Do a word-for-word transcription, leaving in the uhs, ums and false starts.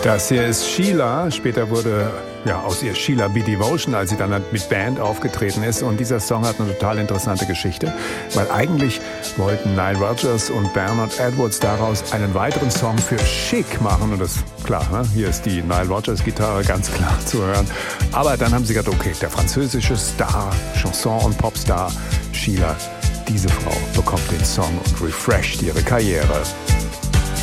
Das hier ist Sheila. Später wurde ja aus ihr Sheila B. Devotion, als sie dann mit Band aufgetreten ist. Und dieser Song hat eine total interessante Geschichte, weil eigentlich wollten Nile Rodgers und Bernard Edwards daraus einen weiteren Song für Chic machen. Und das, klar, ne? Hier ist die Nile Rodgers Gitarre ganz klar zu hören. Aber dann haben sie gedacht, okay, der französische Star, Chanson- und Popstar Sheila, diese Frau bekommt den Song und refresht ihre Karriere.